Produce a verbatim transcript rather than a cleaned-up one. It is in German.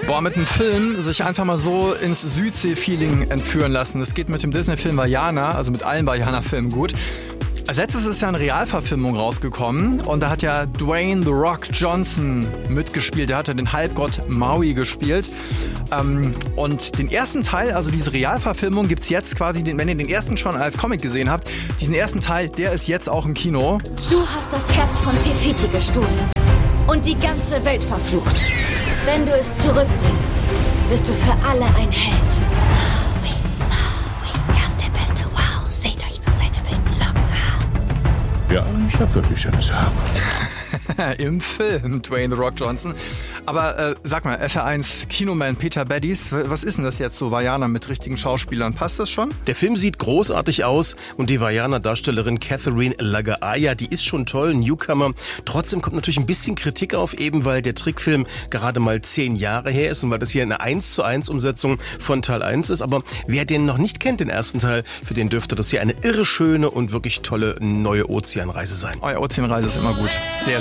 Boah, mit einem Film sich einfach mal so ins Südsee-Feeling entführen lassen. Das geht mit dem Disney-Film Vaiana, also mit allen Vaiana-Filmen gut. Als letztes ist ja eine Realverfilmung rausgekommen und da hat ja Dwayne The Rock Johnson mitgespielt. Der hatte den Halbgott Maui gespielt. Ähm, und den ersten Teil, also diese Realverfilmung, gibt's jetzt quasi, den, wenn ihr den ersten schon als Comic gesehen habt, diesen ersten Teil, der ist jetzt auch im Kino. Du hast das Herz von Tefiti gestohlen und die ganze Welt verflucht. Wenn du es zurückbringst, bist du für alle ein Held. Maui, Maui, er ist der Beste. Wow, seht euch nur seine wilden Locken an. Ja, ich hab wirklich schönes Haar. Im Film Dwayne The Rock Johnson. Aber äh, sag mal, F R eins Kinoman Peter Baddies, was ist denn das jetzt so, Vaiana mit richtigen Schauspielern? Passt das schon? Der Film sieht großartig aus und die Vaiana-Darstellerin Catherine Lagaaya, die ist schon toll, Newcomer. Trotzdem kommt natürlich ein bisschen Kritik auf, eben weil der Trickfilm gerade mal zehn Jahre her ist und weil das hier eine eins zu eins Umsetzung von Teil eins ist. Aber wer den noch nicht kennt, den ersten Teil, für den dürfte das hier eine irre schöne und wirklich tolle neue Ozeanreise sein. Eure Ozeanreise ist immer gut. Sehr